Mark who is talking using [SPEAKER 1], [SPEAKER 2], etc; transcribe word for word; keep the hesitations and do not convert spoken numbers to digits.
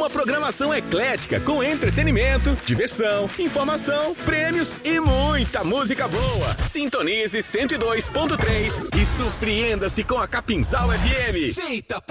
[SPEAKER 1] Uma programação eclética com entretenimento, diversão, informação, prêmios e muita música boa. Sintonize cento e dois ponto três e surpreenda-se com a Capinzal F M. Feita pra